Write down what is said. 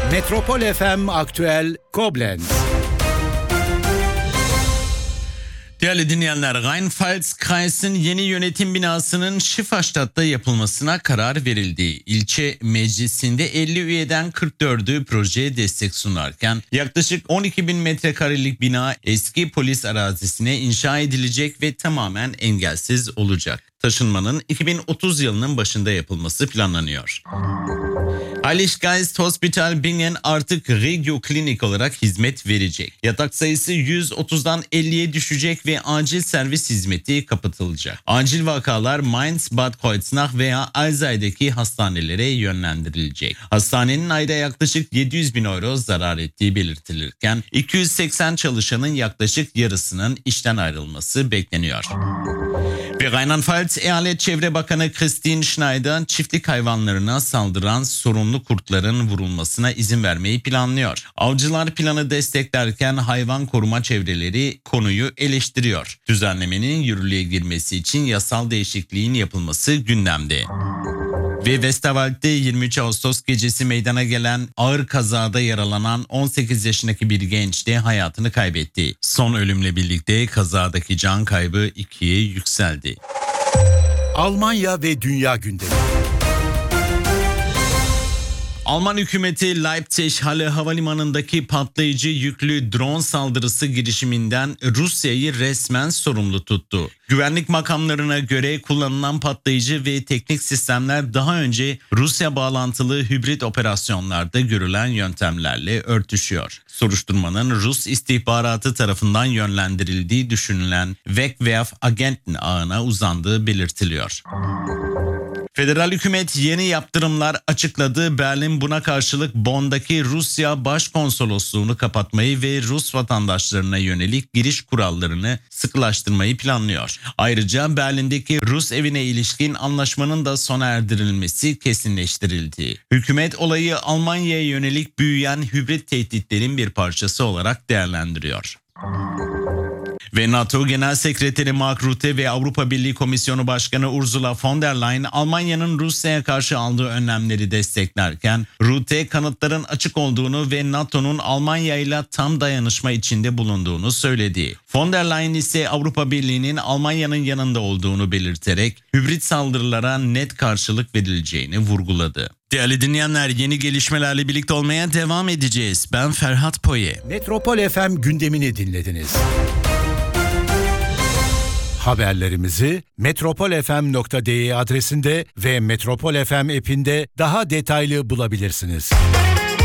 Metropol FM Aktüel Koblenz. Değerli dinleyenler, Rheinland-Pfalz'ın yeni yönetim binasının Schifferstadt'ta yapılmasına karar verildi. İlçe meclisinde 50 üyeden 44'ü projeye destek sunarken yaklaşık 12 bin metrekarelik bina eski polis arazisine inşa edilecek ve tamamen engelsiz olacak. Taşınmanın 2030 yılının başında yapılması planlanıyor. Heiliggeist Hospital Bingen artık Regio Klinik olarak hizmet verecek. Yatak sayısı 130'dan 50'ye düşecek ve acil servis hizmeti kapatılacak. Acil vakalar Mainz, Bad Kreuznach veya Alzey'deki hastanelere yönlendirilecek. Hastanenin ayda yaklaşık 700 bin euro zarar ettiği belirtilirken 280 çalışanın yaklaşık yarısının işten ayrılması bekleniyor. Ve Rheinland-Pfalz Eyalet Çevre Bakanı Christine Schneider çiftlik hayvanlarına saldıran sorunlu kurtların vurulmasına izin vermeyi planlıyor. Avcılar planı desteklerken hayvan koruma çevreleri konuyu eleştiriyor. Düzenlemenin yürürlüğe girmesi için yasal değişikliğin yapılması gündemde. Ve Westerwald'de 23 Ağustos gecesi meydana gelen ağır kazada yaralanan 18 yaşındaki bir genç de hayatını kaybetti. Son ölümle birlikte kazadaki can kaybı 2'ye yükseldi. Almanya ve dünya gündemi. Alman hükümeti Leipzig-Halle Havalimanı'ndaki patlayıcı yüklü drone saldırısı girişiminden Rusya'yı resmen sorumlu tuttu. Güvenlik makamlarına göre kullanılan patlayıcı ve teknik sistemler daha önce Rusya bağlantılı hibrit operasyonlarda görülen yöntemlerle örtüşüyor. Soruşturmanın Rus istihbaratı tarafından yönlendirildiği düşünülen Wegwerf-Agenten ağına uzandığı belirtiliyor. Federal hükümet yeni yaptırımlar açıkladı. Berlin buna karşılık Bonn'daki Rusya Başkonsolosluğunu kapatmayı ve Rus vatandaşlarına yönelik giriş kurallarını sıkılaştırmayı planlıyor. Ayrıca Berlin'deki Rus evine ilişkin anlaşmanın da sona erdirilmesi kesinleştirildi. Hükümet olayı Almanya'ya yönelik büyüyen hibrit tehditlerin bir parçası olarak değerlendiriyor. Ve NATO Genel Sekreteri Mark Rutte ve Avrupa Birliği Komisyonu Başkanı Ursula von der Leyen Almanya'nın Rusya'ya karşı aldığı önlemleri desteklerken Rutte kanıtların açık olduğunu ve NATO'nun Almanya ile tam dayanışma içinde bulunduğunu söyledi. Von der Leyen ise Avrupa Birliği'nin Almanya'nın yanında olduğunu belirterek hibrit saldırılara net karşılık verileceğini vurguladı. Değerli dinleyenler, yeni gelişmelerle birlikte olmaya devam edeceğiz. Ben Ferhat Poye. Metropol FM gündemini dinlediniz. Haberlerimizi metropolfm.de adresinde ve Metropol FM app'inde daha detaylı bulabilirsiniz.